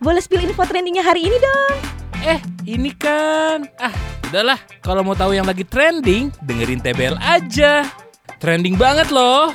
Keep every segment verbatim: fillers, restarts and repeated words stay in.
boleh spill info trendingnya hari ini dong. Eh, ini kan. Ah, udahlah. Kalau mau tahu yang lagi trending, dengerin T B L aja. Trending banget loh.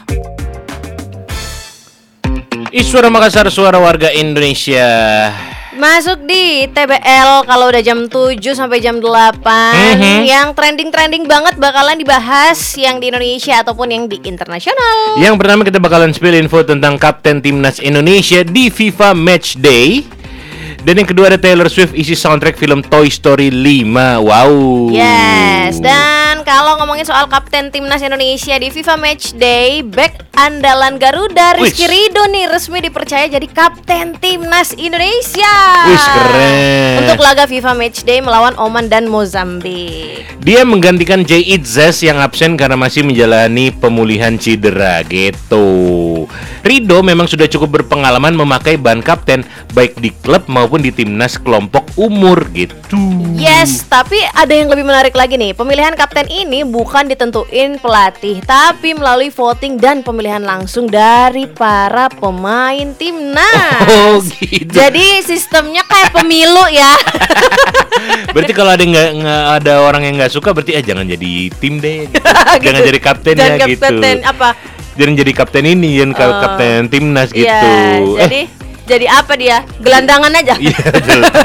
Iswara Makassar, suara warga Indonesia. Masuk di T B L kalau udah jam tujuh sampai jam delapan. Mm-hmm. Yang trending-trending banget bakalan dibahas yang di Indonesia ataupun yang di internasional. Yang pertama kita bakalan spill info tentang Kapten Timnas Indonesia di FIFA Match Day. Dan yang kedua ada Taylor Swift isi soundtrack film Toy Story lima. Wow. Yes. Dan kalau ngomongin soal Kapten Timnas Indonesia di FIFA Match Day, back andalan Garuda Rizky Ridho nih resmi dipercaya jadi Kapten Timnas Indonesia. Wih, keren. Untuk laga FIFA Match Day melawan Oman dan Mozambik. Dia menggantikan Jay Itzes yang absen karena masih menjalani pemulihan cedera gitu. Ridho memang sudah cukup berpengalaman memakai ban kapten baik di klub maupun di timnas kelompok umur gitu. Yes, tapi ada yang lebih menarik lagi nih. Pemilihan kapten ini bukan ditentuin pelatih, tapi melalui voting dan pemilihan langsung dari para pemain timnas. Oh gitu. Jadi sistemnya kayak pemilu ya. Berarti kalau ada nggak ada orang yang nggak suka, berarti ah jangan jadi tim deh. Gitu. Gitu. Jangan jadi kapten ya gitu. Kapten apa? Jangan jadi kapten ini, yang uh, kapten timnas gitu. Iya, jadi eh. jadi apa dia? Gelandangan aja. Iya,